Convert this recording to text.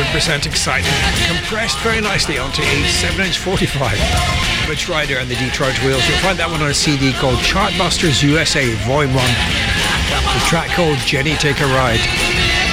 100% excitement, compressed very nicely onto a 7-inch 45. Rich Rider and the Detroit Wheels. You'll find that one on a CD called Chartbusters USA Volume 1. The track called Jenny Take a Ride.